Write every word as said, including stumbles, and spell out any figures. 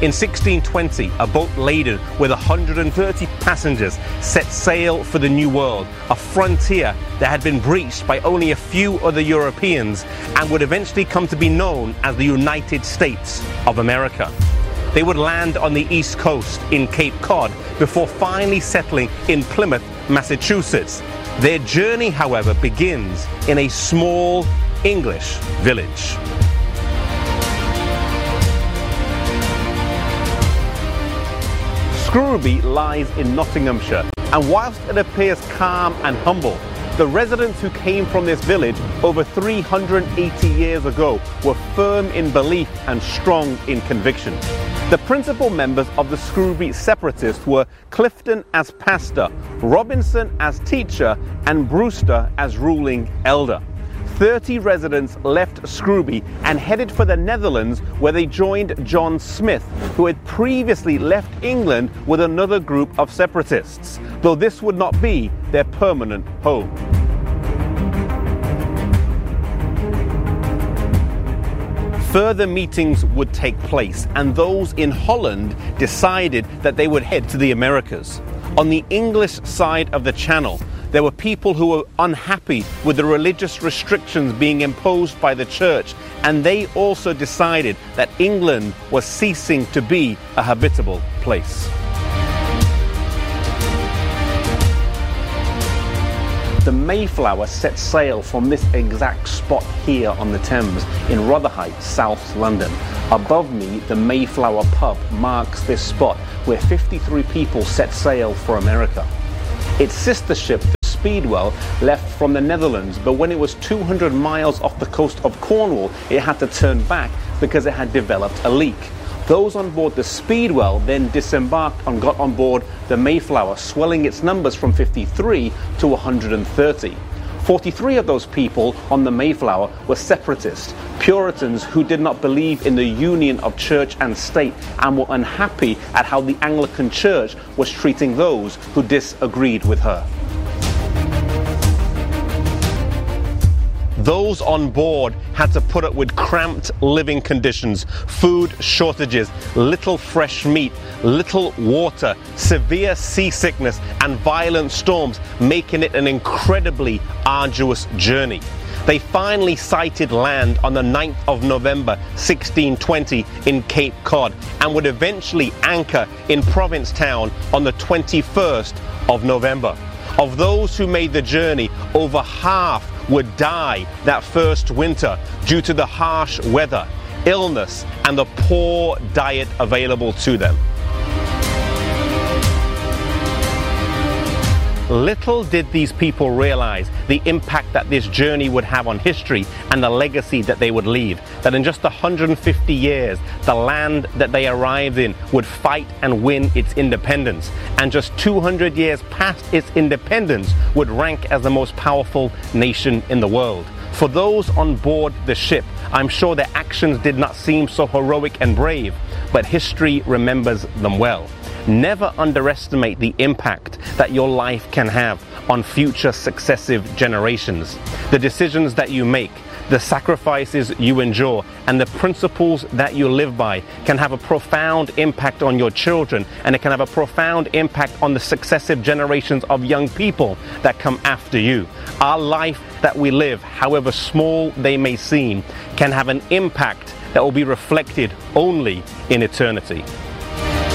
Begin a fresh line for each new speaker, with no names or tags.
In sixteen twenty, a boat laden with one hundred thirty passengers set sail for the New World, a frontier that had been breached by only a few other Europeans and would eventually come to be known as the United States of America. They would land on the East Coast in Cape Cod before finally settling in Plymouth, Massachusetts. Their journey, however, begins in a small English village. Scrooby lies in Nottinghamshire, and whilst it appears calm and humble, the residents who came from this village over three hundred eighty years ago were firm in belief and strong in conviction. The principal members of the Scrooby separatists were Clifton as pastor, Robinson as teacher, and Brewster as ruling elder. thirty residents left Scrooby and headed for the Netherlands, where they joined John Smith, who had previously left England with another group of separatists, though this would not be their permanent home. Further meetings would take place, and those in Holland decided that they would head to the Americas. On the English side of the Channel, there were people who were unhappy with the religious restrictions being imposed by the church, and they also decided that England was ceasing to be a habitable place. The Mayflower set sail from this exact spot here on the Thames in Rotherhithe, South London. Above me, the Mayflower pub marks this spot where fifty-three people set sail for America. Its sister ship, the Speedwell, left from the Netherlands, but when it was two hundred miles off the coast of Cornwall, it had to turn back because it had developed a leak. Those on board the Speedwell then disembarked and got on board the Mayflower, swelling its numbers from fifty-three to one hundred thirty. forty-three of those people on the Mayflower were separatists, Puritans who did not believe in the union of church and state and were unhappy at how the Anglican Church was treating those who disagreed with her. Those on board had to put up with cramped living conditions, food shortages, little fresh meat, little water, severe seasickness, and violent storms, making it an incredibly arduous journey. They finally sighted land on the ninth of November sixteen twenty in Cape Cod and would eventually anchor in Provincetown on the twenty-first of November. Of those who made the journey, over half would die that first winter due to the harsh weather, illness, and the poor diet available to them. Little did these people realize the impact that this journey would have on history and the legacy that they would leave. That in just one hundred fifty years, the land that they arrived in would fight and win its independence. And just two hundred years past its independence would rank as the most powerful nation in the world. For those on board the ship, I'm sure their actions did not seem so heroic and brave, but history remembers them well. Never underestimate the impact that your life can have on future successive generations. The decisions that you make, the sacrifices you endure, and the principles that you live by can have a profound impact on your children, and it can have a profound impact on the successive generations of young people that come after you. Our life that we live, however small they may seem, can have an impact that will be reflected only in eternity.